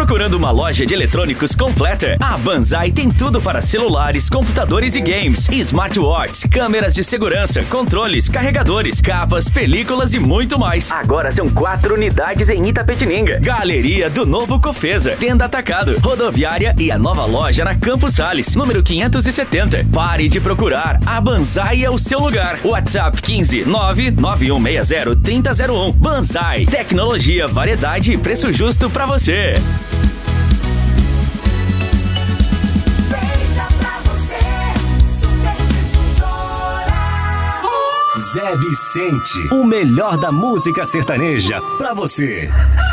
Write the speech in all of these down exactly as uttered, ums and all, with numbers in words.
Procurando uma loja de eletrônicos completa? A Banzai tem tudo para celulares, computadores e games, smartwatches, câmeras de segurança, controles, carregadores, capas, películas e muito mais. Agora são quatro unidades em Itapetininga. Galeria do Novo Cofesa, Tenda Atacado, Rodoviária e a nova loja na Campos Sales, número quinhentos e setenta. Pare de procurar, a Banzai é o seu lugar. WhatsApp quinze nove nove um seis zero três zero zero um. Banzai, tecnologia, variedade e preço justo pra você. Zé Vicente, o melhor da música sertaneja pra você.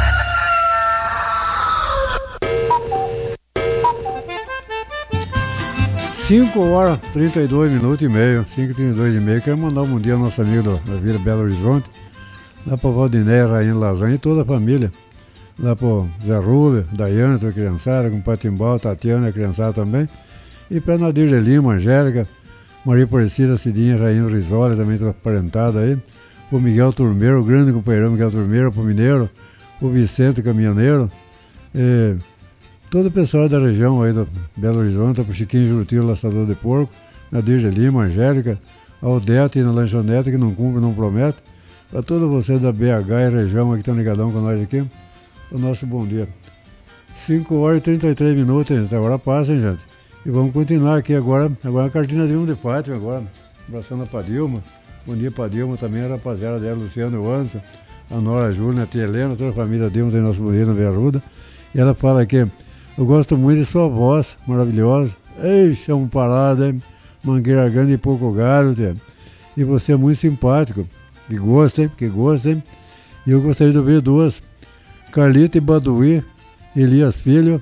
cinco horas, trinta e dois minutos e meio, cinco e trinta e dois e meio. Quero mandar um bom dia ao nosso amigo da Vila Belo Horizonte, lá para Valdinéia, Rainha Lasanha e toda a família. Lá para Zé Rubio, Daiane, toda a criançada, com Patimbal, Tatiana, a criançada também. E para Nadir de Lima, Angélica, Maria Aparecida, Cidinha, Rainha Risoli, também toda parentada aí. O Miguel Turmeiro, o grande companheiro Miguel Turmeiro, pro Mineiro, o Vicente Caminhoneiro, e todo o pessoal da região aí do Belo Horizonte, pro Chiquinho Juruti, o laçador de porco, Nadir de Lima, Angélica, a Odete na lanchonete, que não cumpre, não promete. Para todos vocês da B H e região que estão ligadão com nós aqui, o nosso bom dia. cinco horas e trinta e três minutos, gente. Agora passa, hein, gente? E vamos continuar aqui agora. Agora a cartinha de um de Fátima agora. Abraçando a Padilma. Bom dia, Padilma. Também a rapaziada dela, Luciano e Anderson, a Nora, a Júlia, a tia Helena, toda a família Dilma tem nosso bonito na Via Arruda. E ela fala aqui: eu gosto muito de sua voz maravilhosa. Ei, chão parado, hein? Mangueira grande e pouco galho, tia. E você é muito simpático. Que gosto, hein? Que gosto, hein? E eu gostaria de ouvir duas. Carlita e Baduí, Elias Filho.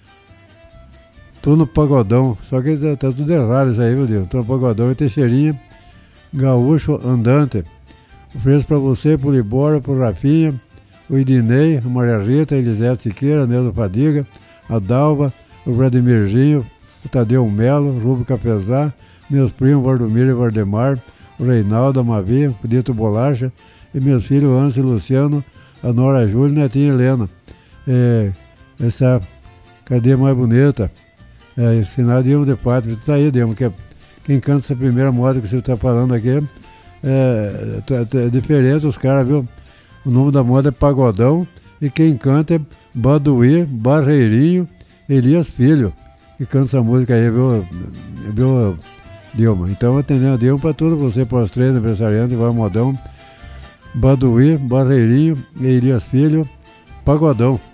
Tô no Pagodão, só que tá, tá tudo errado isso aí, meu Deus. Tô no Pagodão e Teixeirinha, Gaúcho Andante. Ofereço pra você, pro Libório, pro Rafinha, o Idinei, a Maria Rita, a Elisete Siqueira, a Neuza Fadiga, a Dalva, o Vladimirzinho, o Tadeu Melo, o Rubio Capezá, meus primos, Valdomiro e Valdemar, o Reinaldo, a Mavi, o Dito Bolacha, e meus filhos, Anso e Luciano, a Nora Júlia e a Netinha Helena. É, essa cadeia mais bonita. É, ensinado de um de Pátria, tá aí, Demo, que é, quem canta essa primeira moda que você está falando aqui é, é, é diferente, os caras, viu? O nome da moda é Pagodão e quem canta é Baduí, Barreirinho, Elias Filho, que canta essa música aí, viu, viu Dilma? Então, atendendo a Dilma para tudo, você, para os três aniversariantes, vai modão, Baduí, Barreirinho, Elias Filho, Pagodão.